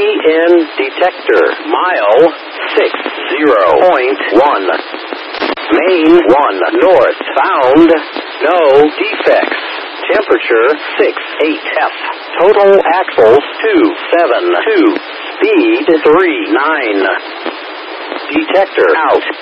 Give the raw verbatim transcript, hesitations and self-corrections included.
N detector. Mile six zero point one. Main one north. Found no defects. Temperature six eight F. Total axles two seven two. Speed three nine. Detector out.